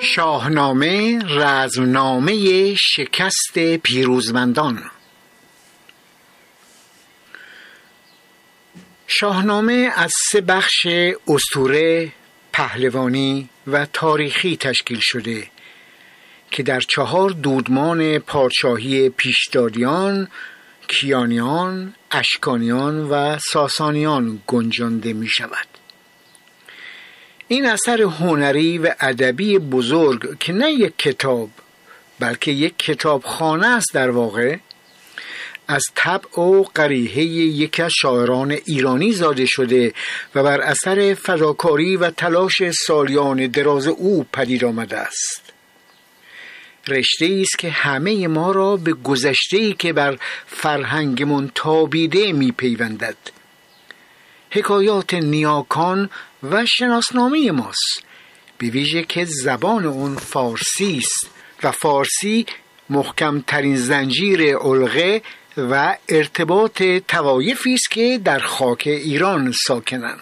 شاهنامه رزمنامه شکست پیروزمندان. شاهنامه از 3 بخش اسطوره، پهلوانی و تاریخی تشکیل شده که در 4 دودمان پادشاهی پیشدادیان، کیانیان، اشکانیان و ساسانیان گنجانده می شود. این اثر هنری و ادبی بزرگ که نه یک کتاب بلکه یک کتابخانه است در واقع، از طبع و قریحه یکی از شاعران ایرانی زاده شده و بر اثر فداکاری و تلاش سالیان دراز او پدید آمده است. رشته‌ای است که همه ما را به گذشته‌ای که بر فرهنگمون تابیده می‌پیوندد. حکایات نیاکان و شناسنامه ماست، به ویژه که زبان اون فارسی است و فارسی محکم‌ترین زنجیر علقه و ارتباط طوایفی است که در خاک ایران ساکنند.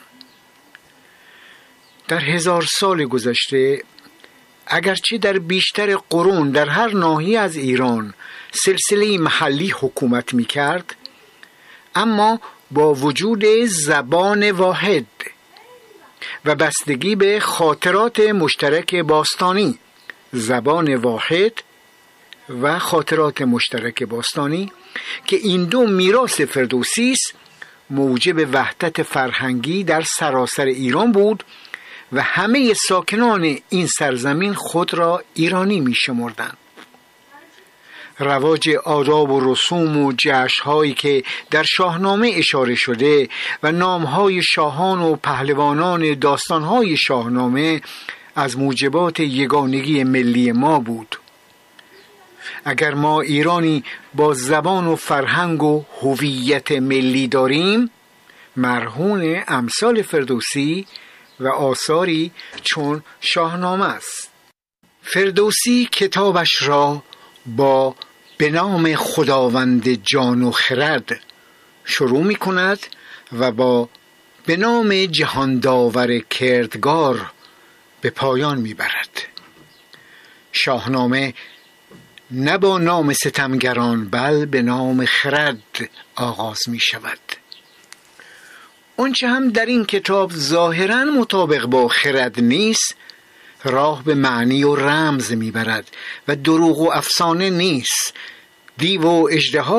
در 1000 سال گذشته، اگرچه در بیشتر قرون در هر ناحیه از ایران سلسله محلی حکومت می‌کرد، اما با وجود زبان واحد و بستگی به خاطرات مشترک باستانی، زبان واحد و خاطرات مشترک باستانی که این 2 میراث فردوسی است، موجب وحدت فرهنگی در سراسر ایران بود و همه ساکنان این سرزمین خود را ایرانی می شمردند. رواج آداب و رسوم و جشن‌هایی که در شاهنامه اشاره شده و نام‌های شاهان و پهلوانان داستان‌های شاهنامه از موجبات یگانگی ملی ما بود. اگر ما ایرانی با زبان و فرهنگ و هویت ملی داریم، مرهون امثال فردوسی و آثاری چون شاهنامه است. فردوسی کتابش را با به نام خداوند جان و خرد شروع می کند و با به نام جهانداور کردگار به پایان می برد. شاهنامه نه با نام ستمگران بل به نام خرد آغاز می شود. اونچه هم در این کتاب ظاهراً مطابق با خرد نیست، راه به معنی و رمز می برد و دروغ و افسانه نیست. دیو و اژدها